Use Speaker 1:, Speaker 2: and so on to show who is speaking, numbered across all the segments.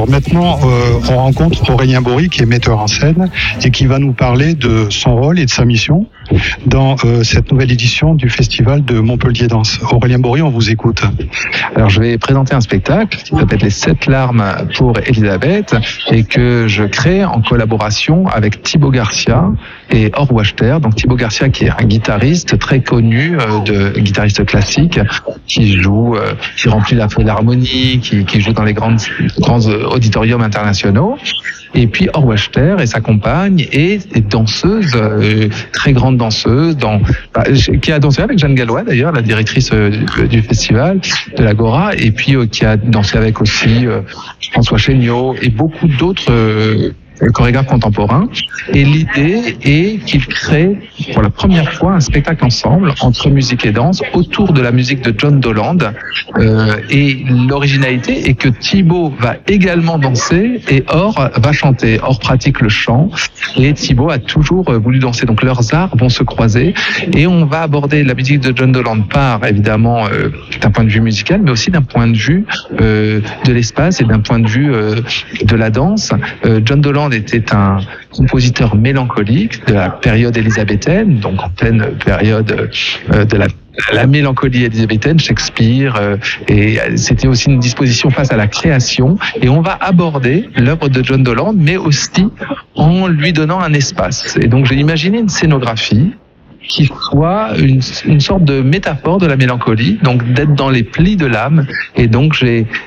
Speaker 1: maintenant, on rencontre Aurélien Bory, qui est metteur en scène et qui va nous parler de son rôle et de sa mission dans cette nouvelle édition du Festival de Montpellier Danse. Aurélien Bory, on vous écoute.
Speaker 2: Alors, je vais présenter un spectacle qui s'appelle Les 7 larmes pour Elisabeth et que je crée en collaboration avec Thibaut Garcia et Or Wachter. Donc Thibaut Garcia, qui est un guitariste très connu, guitariste classique, qui remplit la Philharmonie, qui joue dans les grands auditoriums internationaux. Et puis Or Wachter et sa compagne est danseuse, très grande danseuse, qui a dansé avec Jeanne Gallois d'ailleurs, la directrice du festival de l'Agora, et puis qui a dansé avec aussi François Chéniaud et beaucoup d'autres chorégraphes contemporains. Et l'idée est qu'ils créent pour la première fois un spectacle ensemble entre musique et danse autour de la musique de John Doland. Et l'originalité est que Thibaut va également danser et Or va chanter. Or pratique le chant et Thibaut a toujours voulu danser. Donc leurs arts vont se croiser et on va aborder la musique de John Doland par évidemment d'un point de vue musical, mais aussi d'un point de vue de l'espace et d'un point de vue de la danse. John Doland était un compositeur mélancolique de la période élisabéthaine, donc en pleine période de la mélancolie élisabéthaine, Shakespeare, et c'était aussi une disposition face à la création. Et on va aborder l'œuvre de John Doland, mais aussi en lui donnant un espace. Et donc j'ai imaginé une scénographie qui soit une sorte de métaphore de la mélancolie, donc d'être dans les plis de l'âme. Et donc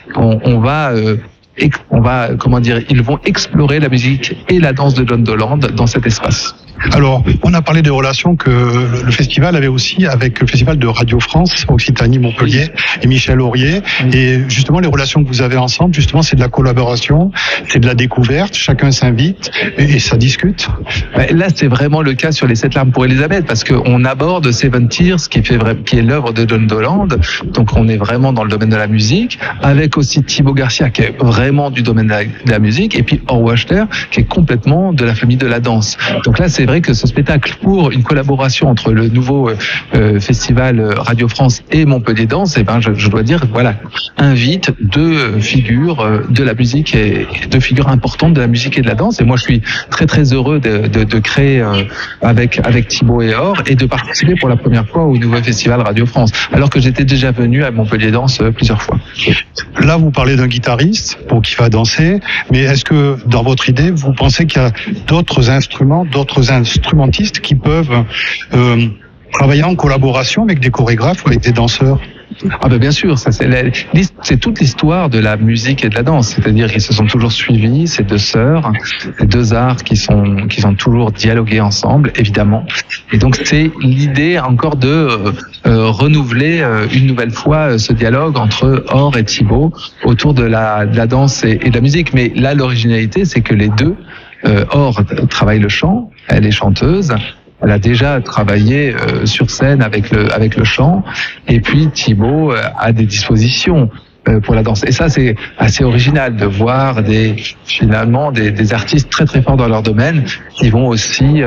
Speaker 2: ils vont explorer la musique et la danse de John Doland dans cet espace.
Speaker 1: Alors, on a parlé des relations que le festival avait aussi avec le festival de Radio France, Occitanie, Montpellier, et Michel Aurier. Et justement, les relations que vous avez ensemble, justement, c'est de la collaboration, c'est de la découverte, chacun s'invite et ça discute.
Speaker 2: Là, c'est vraiment le cas sur les 7 larmes pour Elisabeth, parce qu'on aborde Seven Tears, qui est l'œuvre de John Doland. Donc, on est vraiment dans le domaine de la musique, avec aussi Thibaut Garcia, qui est vraiment du domaine de la musique, et puis Or Wachter, qui est complètement de la famille de la danse. Donc là, c'est vrai que ce spectacle, pour une collaboration entre le nouveau festival Radio France et Montpellier Danse, je dois dire, voilà, invite deux figures de la musique et deux figures importantes de la musique et de la danse. Et moi, je suis très très heureux de créer avec Thibaut et Or et de participer pour la première fois au nouveau festival Radio France, alors que j'étais déjà venu à Montpellier Danse plusieurs fois.
Speaker 1: Là, vous parlez d'un guitariste qui va danser, mais est-ce que dans votre idée, vous pensez qu'il y a d'autres instrumentistes qui peuvent travailler en collaboration avec des chorégraphes ou avec des danseurs?
Speaker 2: Ah ben bien sûr, ça c'est toute l'histoire de la musique et de la danse, c'est-à-dire qu'ils se sont toujours suivis, ces deux sœurs, ces deux arts qui ont toujours dialogué ensemble, évidemment. Et donc c'est l'idée encore de renouveler une nouvelle fois ce dialogue entre Or et Thibaut autour de la danse et de la musique. Mais là, l'originalité, c'est que les deux, Or travaille le chant, elle est chanteuse. Elle a déjà travaillé sur scène avec le chant, et puis Thibaut a des dispositions pour la danse. Et ça, c'est assez original de voir des artistes très très forts dans leur domaine qui vont aussi,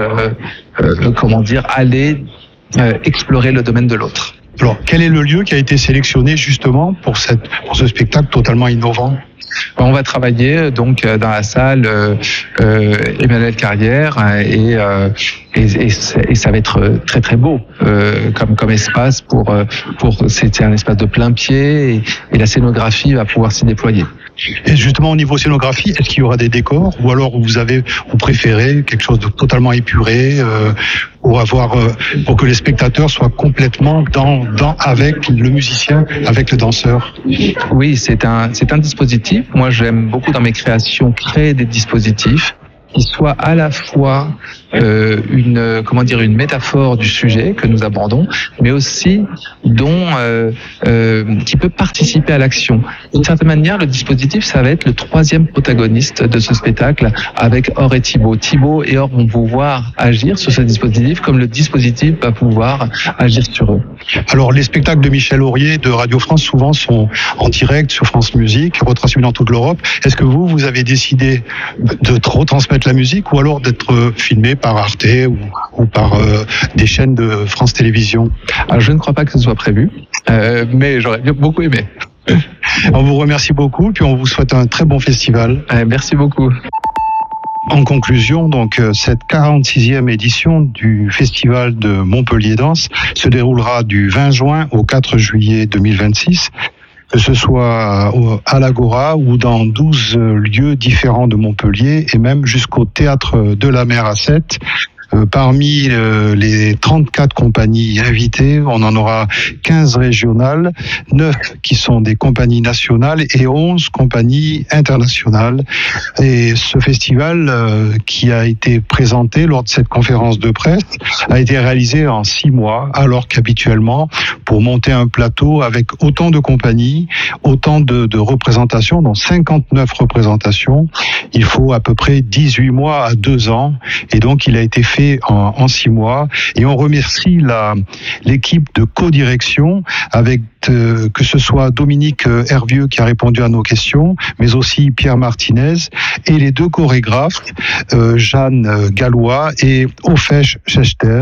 Speaker 2: aller explorer le domaine de l'autre.
Speaker 1: Alors, quel est le lieu qui a été sélectionné justement pour ce spectacle totalement innovant?
Speaker 2: On va travailler donc dans la salle Emmanuel Carrière et ça va être très très beau comme espace pour c'est un espace de plein pied et la scénographie va pouvoir s'y déployer.
Speaker 1: Et justement au niveau scénographie, est-ce qu'il y aura des décors ou alors vous préférez quelque chose de totalement épuré pour que les spectateurs soient complètement avec le musicien, avec le danseur?
Speaker 2: Oui, c'est un dispositif. Moi, j'aime beaucoup dans mes créations créer des dispositifs qui soient à la fois une métaphore du sujet que nous abordons, mais aussi qui peut participer à l'action. D'une certaine manière, le dispositif, ça va être le troisième protagoniste de ce spectacle avec Or et Thibaut. Thibaut et Or vont pouvoir agir sur ce dispositif comme le dispositif va pouvoir agir sur eux.
Speaker 1: Alors, les spectacles de Michel Aurier de Radio France souvent sont en direct sur France Musique, retransmis dans toute l'Europe. Est-ce que vous avez décidé de retransmettre la musique ou alors d'être filmé par Arte ou par des chaînes de France Télévisions?
Speaker 2: Alors, je ne crois pas que ce soit prévu, mais j'aurais beaucoup aimé.
Speaker 1: On vous remercie beaucoup, puis on vous souhaite un très bon festival.
Speaker 2: Merci beaucoup.
Speaker 1: En conclusion, donc, cette 46e édition du Festival de Montpellier Danse se déroulera du 20 juin au 4 juillet 2026. Que ce soit à l'Agora ou dans 12 lieux différents de Montpellier et même jusqu'au Théâtre de la Mer à 7. Parmi les 34 compagnies invitées, on en aura 15 régionales, 9 qui sont des compagnies nationales et 11 compagnies internationales. Et ce festival qui a été présenté lors de cette conférence de presse a été réalisé en 6 mois, alors qu'habituellement, pour monter un plateau avec autant de compagnies, autant de représentations, dont 59 représentations, il faut à peu près 18 mois à 2 ans. Et donc, il a été fait en 6 mois, et on remercie l'équipe de co-direction avec que ce soit Dominique Hervieux qui a répondu à nos questions, mais aussi Pierre Martinez, et les 2 chorégraphes, Jeanne Gallois et Ofesh Schechter.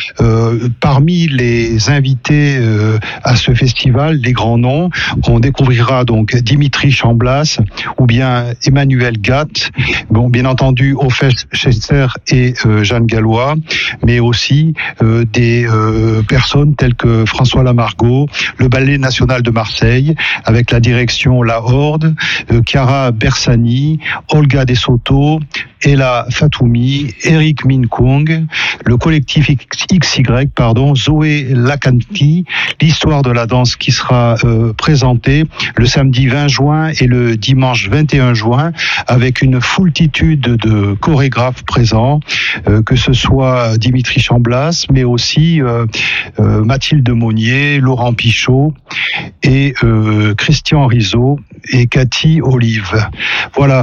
Speaker 1: Parmi les invités à ce festival, les grands noms, on découvrira donc Dimitri Chamblas ou bien Emmanuel Gatt, bon, bien entendu Ofesh Schechter et Jeanne Gallois, mais aussi des personnes telles que François Lamargot, le Ballet national de Marseille, avec la direction La Horde, Chiara Bersani, Olga De Soto, Ella Fatoumi, Eric Min Kung, le collectif XY, Zoé Lacanti, l'histoire de la danse qui sera présentée le samedi 20 juin et le dimanche 21 juin, avec une foultitude de chorégraphes présents, que ce soit Dimitri Chamblas, mais aussi Mathilde Monnier, Laurent Pichot et Christian Rizzo et Cathy Olive. Voilà,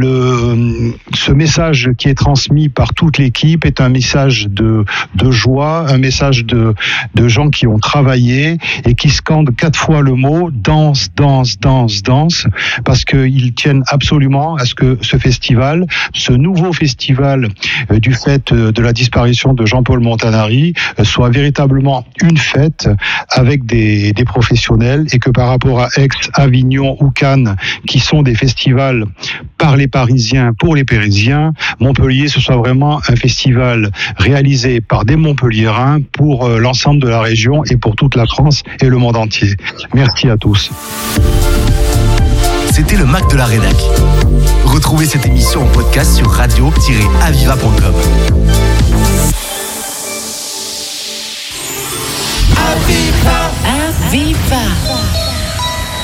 Speaker 1: ce message qui est transmis par toute l'équipe est un message de joie, un message de gens qui ont travaillé et qui scandent 4 fois le mot danse, danse, danse, danse, parce qu'ils tiennent absolument à ce que ce festival, ce nouveau festival du fait de la disparition de Jean-Paul Montanari, soit véritablement une fête avec des professionnels, et que par rapport à Aix, Avignon ou Cannes, qui sont des festivals par les Parisiens, pour les Parisiens, Montpellier, ce soit vraiment un festival réalisé par des Montpelliérains pour l'ensemble de la région et pour toute la France et le monde entier. Merci à tous.
Speaker 3: C'était le Mac de la Rédac. Retrouvez cette émission en podcast sur radio-aviva.com.
Speaker 4: Aviva.